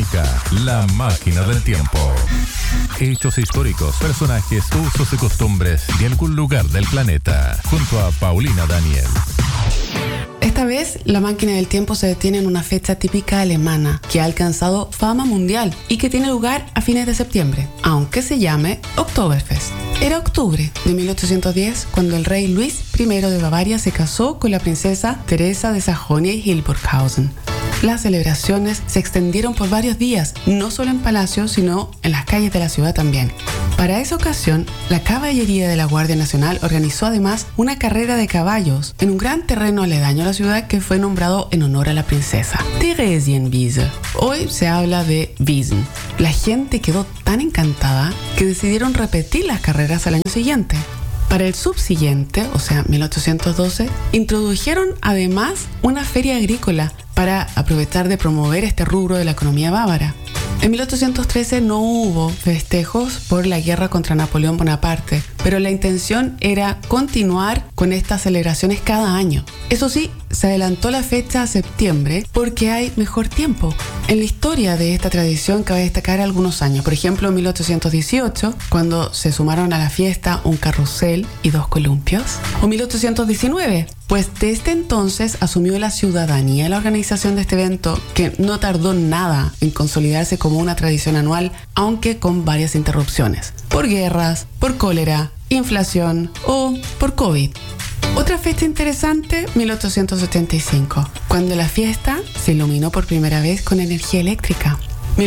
Supersónica, la máquina del tiempo. Hechos históricos, personajes, usos y costumbres de algún lugar del planeta. Junto a Paulina Daniel. Esta vez, la máquina del tiempo se detiene en una fecha típica alemana que ha alcanzado fama mundial y que tiene lugar a fines de septiembre, aunque se llame Oktoberfest. Era octubre de 1810 cuando el rey Luis I de Bavaria se casó con la princesa Teresa de Sajonia y Hildburghausen. Las celebraciones se extendieron por varios días, no solo en palacio, sino en las calles de la ciudad también. Para esa ocasión, la caballería de la Guardia Nacional organizó además una carrera de caballos en un gran terreno aledaño a la ciudad que fue nombrado en honor a la princesa, Theresienwiese. Hoy se habla de Wiesn. La gente quedó tan encantada que decidieron repetir las carreras al año siguiente. Para el subsiguiente, o sea, 1812, introdujeron además una feria agrícola para aprovechar de promover este rubro de la economía bávara. En 1813 no hubo festejos por la guerra contra Napoleón Bonaparte, pero la intención era continuar con estas celebraciones cada año. Eso sí, se adelantó la fecha a septiembre porque hay mejor tiempo. En la historia de esta tradición cabe destacar algunos años. Por ejemplo, en 1818, cuando se sumaron a la fiesta un carrusel y 2 columpios. O 1819, pues desde entonces asumió la ciudadanía la organización de este evento, que no tardó nada en consolidarse como una tradición anual, aunque con varias interrupciones. Por guerras, por cólera, inflación o por COVID. Otra fecha interesante, 1875, cuando la fiesta se iluminó por primera vez con energía eléctrica.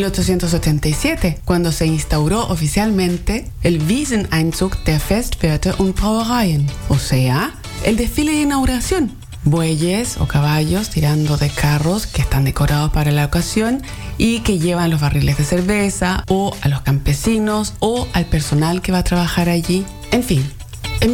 1877, cuando se instauró oficialmente el Wieseneinzug der Festwirte und Brauereien, o sea, el desfile de inauguración. Bueyes o caballos tirando de carros que están decorados para la ocasión y que llevan los barriles de cerveza, o a los campesinos o al personal que va a trabajar allí. En fin. En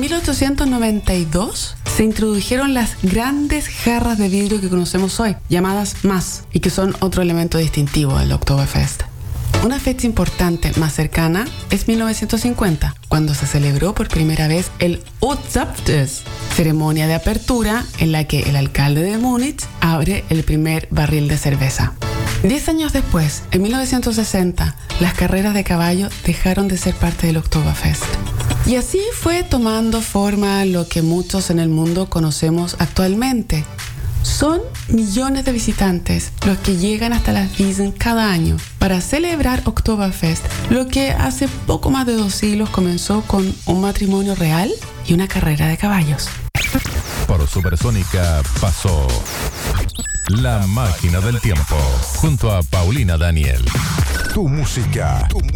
1892 se introdujeron las grandes jarras de vidrio que conocemos hoy, llamadas Maß, y que son otro elemento distintivo del Oktoberfest. Una fecha importante más cercana es 1950, cuando se celebró por primera vez el Auszapftes, ceremonia de apertura en la que el alcalde de Múnich abre el primer barril de cerveza. 10 años después, en 1960, las carreras de caballo dejaron de ser parte del Oktoberfest. Y así fue tomando forma lo que muchos en el mundo conocemos actualmente. Son millones de visitantes los que llegan hasta las Wiesn cada año para celebrar Oktoberfest, lo que hace poco más de 2 siglos comenzó con un matrimonio real y una carrera de caballos. Por Supersónica pasó La Máquina del Tiempo, junto a Paulina Daniel. Tu música.